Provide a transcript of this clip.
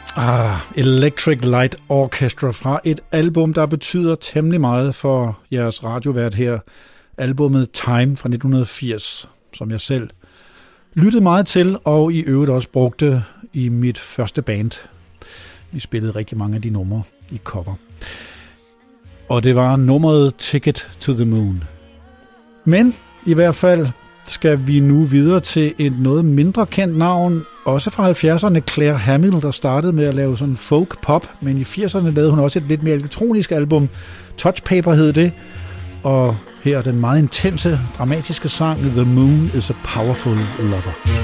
Electric Light Orchestra fra et album, der betyder temmelig meget for jeres radiovært her. Albummet Time fra 1980, som jeg selv lyttede meget til, og i øvrigt også brugte i mit første band. Vi spillede rigtig mange af de numre i cover. Og det var nummeret Ticket to the Moon. Men i hvert fald skal vi nu videre til et noget mindre kendt navn, også fra 70'erne, Claire Hamill, der startede med at lave sådan folk-pop, men i 80'erne lavede hun også et lidt mere elektronisk album. Touchpaper hed det, og her er den meget intense, dramatiske sang The Moon is a Powerful Lover.